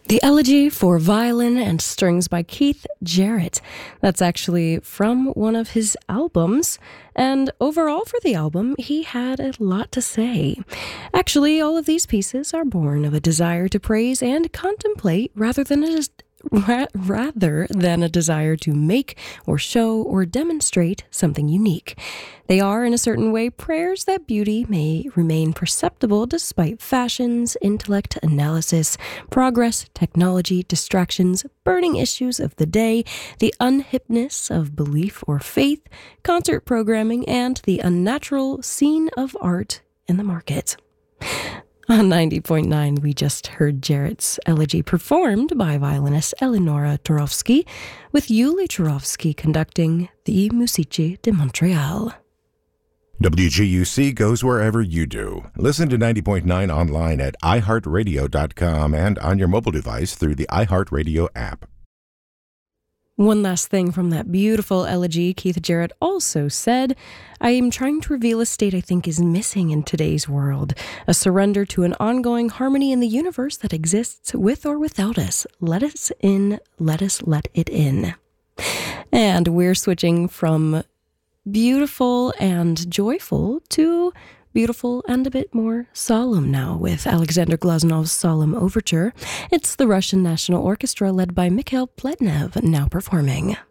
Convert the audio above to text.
The Elegy for Violin and Strings by Keith Jarrett. That's actually from one of his albums. And overall for the album, he had a lot to say. Actually, all of these pieces are born of a desire to praise and contemplate rather than a desire to make or show or demonstrate something unique. They are, in a certain way, prayers that beauty may remain perceptible despite fashions, intellect, analysis, progress, technology, distractions, burning issues of the day, the unhipness of belief or faith, concert programming, and the unnatural scene of art in the market. On 90.9, we just heard Jarrett's Elegy performed by violinist Eleonora Turovsky, with Yuli Turovsky conducting the Musici de Montréal. WGUC goes wherever you do. Listen to 90.9 online at iHeartRadio.com and on your mobile device through the iHeartRadio app. One last thing from that beautiful elegy, Keith Jarrett also said, "I am trying to reveal a state I think is missing in today's world, a surrender to an ongoing harmony in the universe that exists with or without us. Let us in, let us let it in." And we're switching from beautiful and joyful to beautiful and a bit more solemn now with Alexander Glazunov's Solemn Overture. It's the Russian National Orchestra led by Mikhail Pletnev now performing.